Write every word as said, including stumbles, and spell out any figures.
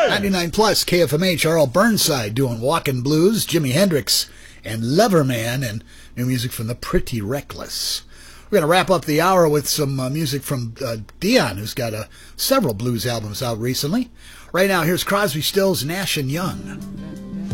ninety-nine plus K F M H, Earl Burnside doing Walkin' Blues, Jimi Hendrix and Leverman, and new music from the Pretty Reckless. We're going to wrap up the hour with some uh, music from uh, Dion, who's got uh, several blues albums out recently. Right now, here's Crosby, Stills, Nash and Young.